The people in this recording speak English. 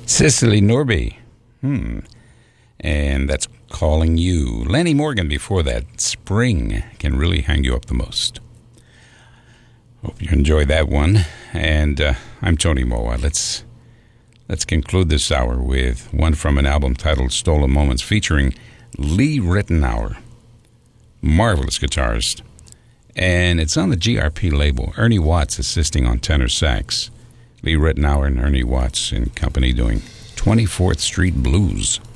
Cicely Norby. And that's Calling You. Lenny Morgan before that. Spring Can Really Hang You Up the Most. Hope you enjoyed that one. And I'm Tony Moa. Let's conclude this hour with one from an album titled Stolen Moments featuring Lee Ritenour. Marvelous guitarist. And it's on the GRP label. Ernie Watts assisting on tenor sax. Lee Ritenour and Ernie Watts in company doing 24th Street Blues.